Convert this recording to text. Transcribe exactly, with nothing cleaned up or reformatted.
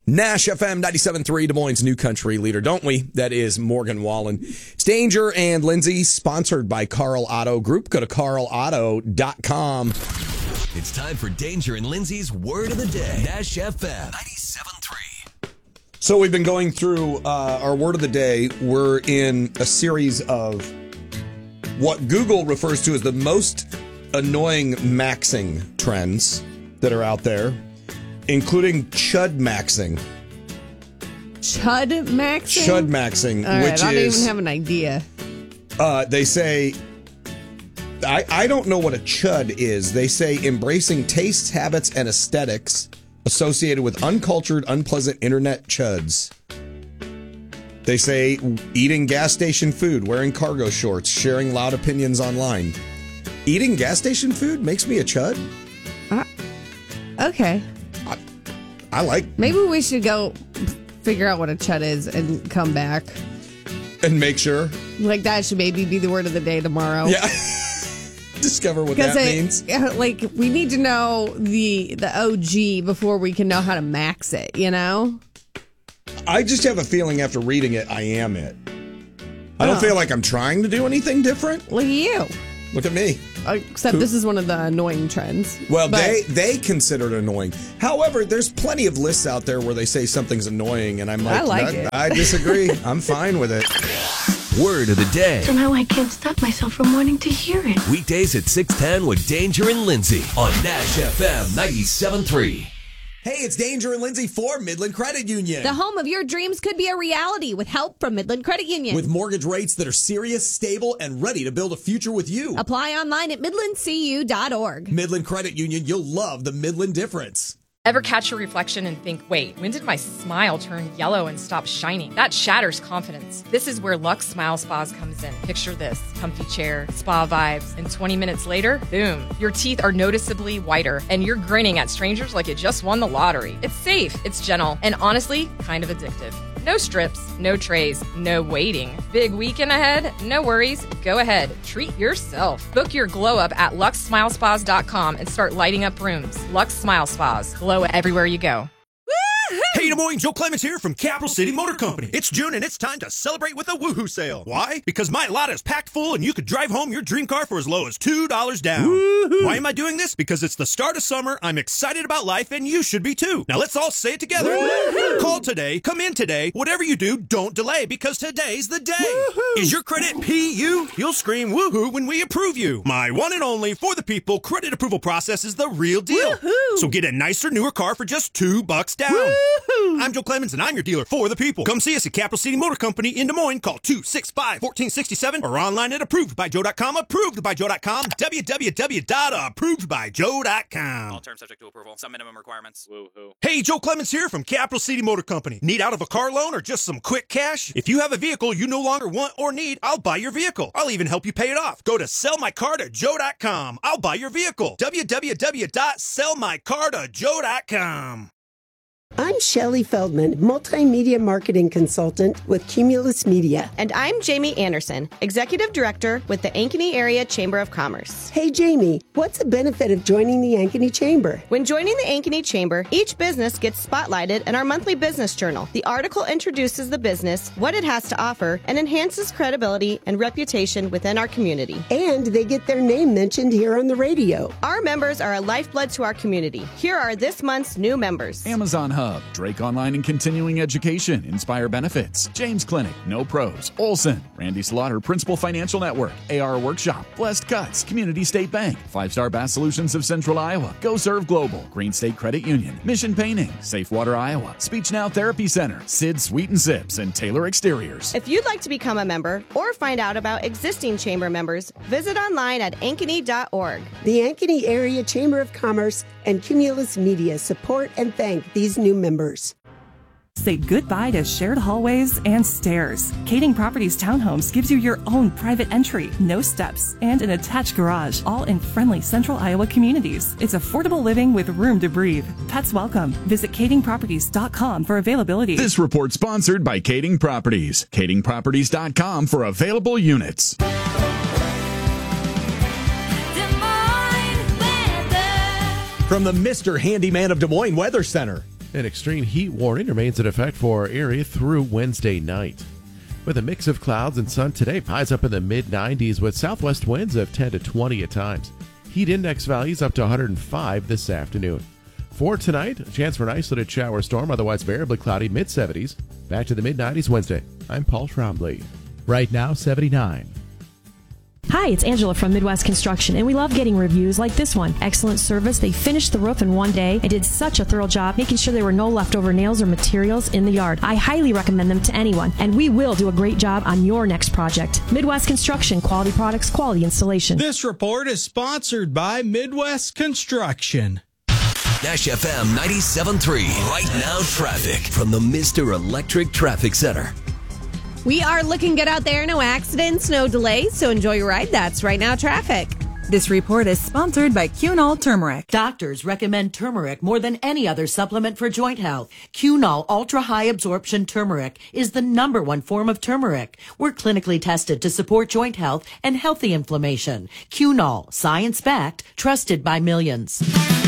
Nash F M ninety-seven point three, Des Moines' new country leader, don't we? That is Morgan Wallen. It's Danger and Lindsay, sponsored by Carl Auto Group. Go to carl auto dot com. It's time for Danger and Lindsay's Word of the Day. Nash F M ninety-seven point three. So we've been going through uh, our Word of the Day. We're in a series of what Google refers to as the most annoying maxing trends that are out there, including chud maxing. Chud maxing? Chud maxing, All right, which I don't is... even have an idea. Uh, they say... I, I don't know what a chud is. They say embracing tastes, habits, and aesthetics associated with uncultured, unpleasant internet chuds. They say eating gas station food, wearing cargo shorts, sharing loud opinions online. Eating gas station food makes me a chud? Uh, okay. I, I like... Maybe we should go figure out what a chud is and come back. And make sure? Like, that should maybe be the word of the day tomorrow. Yeah. Discover what that it, means. Like, we need to know the the O G before we can know how to max it, you know? I just have a feeling after reading it, I am it. I don't oh. feel like I'm trying to do anything different. Look at you. Look at me. Except Who? This is one of the annoying trends. Well, but... they they consider it annoying. However, there's plenty of lists out there where they say something's annoying, and I'm like, I like I, it. I disagree. I'm fine with it. Word of the day. Somehow I can't stop myself from wanting to hear it. Weekdays at six ten with Danger and Lindsay on Nash F M ninety-seven point three. Hey, it's Danger and Lindsay for Midland Credit Union. The home of your dreams could be a reality with help from Midland Credit Union. With mortgage rates that are serious, stable, and ready to build a future with you. Apply online at midland c u dot org. Midland Credit Union, you'll love the Midland difference. Ever catch your reflection and think, wait, when did my smile turn yellow and stop shining? That shatters confidence. This is where Lux Smile Spas comes in. Picture this, comfy chair, spa vibes, and twenty minutes later, boom, your teeth are noticeably whiter, and you're grinning at strangers like you just won the lottery. It's safe, it's gentle, and honestly, kind of addictive. No strips, no trays, no waiting. Big weekend ahead? No worries. Go ahead. Treat yourself. Book your glow up at lux smile spas dot com and start lighting up rooms. Lux Smile Spas. Glow everywhere you go. Hey, Des Moines, Joe Clemens here from Capital City Motor Company. It's June and it's time to celebrate with a woohoo sale. Why? Because my lot is packed full and you could drive home your dream car for as low as two dollars down. Woo-hoo. Why am I doing this? Because it's the start of summer, I'm excited about life, and you should be too. Now let's all say it together. Woo-hoo. Call today, come in today, whatever you do, don't delay because today's the day. Woo-hoo. Is your credit P U? You'll scream woohoo when we approve you. My one and only for the people credit approval process is the real deal. Woo-hoo. So get a nicer, newer car for just two bucks down. Woo-hoo. I'm Joe Clemens, and I'm your dealer for the people. Come see us at Capital City Motor Company in Des Moines. Call two six five, one four six seven or online at approved by joe dot com. approved by joe dot com. w w w dot approved by joe dot com. All terms subject to approval. Some minimum requirements. Woo-hoo. Hey, Joe Clemens here from Capital City Motor Company. Need out of a car loan or just some quick cash? If you have a vehicle you no longer want or need, I'll buy your vehicle. I'll even help you pay it off. Go to sell my car to joe dot com. I'll buy your vehicle. w w w dot sell my car to joe dot com. I'm Shelley Feldman, multimedia marketing consultant with Cumulus Media. And I'm Jamie Anderson, executive director with the Ankeny Area Chamber of Commerce. Hey, Jamie, what's the benefit of joining the Ankeny Chamber? When joining the Ankeny Chamber, each business gets spotlighted in our monthly business journal. The article introduces the business, what it has to offer, and enhances credibility and reputation within our community. And they get their name mentioned here on the radio. Our members are a lifeblood to our community. Here are this month's new members. Amazon Hub, Drake Online and Continuing Education, Inspire Benefits, James Clinic, No Pros, Olson, Randy Slaughter, Principal Financial Network, A R Workshop, Blessed Cuts, Community State Bank, Five Star Bass Solutions of Central Iowa, Go Serve Global, Green State Credit Union, Mission Painting, Safe Water Iowa, Speech Now Therapy Center, Sid Sweet and Sips, and Taylor Exteriors. If you'd like to become a member or find out about existing chamber members, visit online at ankeny dot org. The Ankeny Area Chamber of Commerce and Cumulus Media support and thank these new members. Say goodbye to shared hallways and stairs. Kading Properties Townhomes gives you your own private entry, no steps, and an attached garage, all in friendly Central Iowa communities. It's affordable living with room to breathe. Pets welcome. Visit kading properties dot com for availability. This report sponsored by Kading Properties. kading properties dot com for available units. From the Mister Handyman of Des Moines Weather Center. An extreme heat warning remains in effect for our area through Wednesday night. With a mix of clouds and sun today, highs up in the mid nineties with southwest winds of ten to twenty at times. Heat index values up to one hundred five this afternoon. For tonight, a chance for an isolated shower storm, otherwise variably cloudy, mid seventies. Back to the mid nineties Wednesday. I'm Paul Trombley. Right now, seventy-nine. Hi, it's Angela from Midwest Construction, and we love getting reviews like this one. Excellent service. They finished the roof in one day and did such a thorough job, making sure there were no leftover nails or materials in the yard. I highly recommend them to anyone, and we will do a great job on your next project. Midwest Construction, quality products, quality installation. This report is sponsored by Midwest Construction. Nash F M ninety-seven point three. Right now, traffic from the Mister Electric Traffic Center. We are looking good out there. No accidents, no delays. So enjoy your ride. That's Right Now Traffic. This report is sponsored by Cunol Turmeric. Doctors recommend turmeric more than any other supplement for joint health. Cunol Ultra High Absorption Turmeric is the number one form of turmeric. We're clinically tested to support joint health and healthy inflammation. Cunol, science-backed, trusted by millions.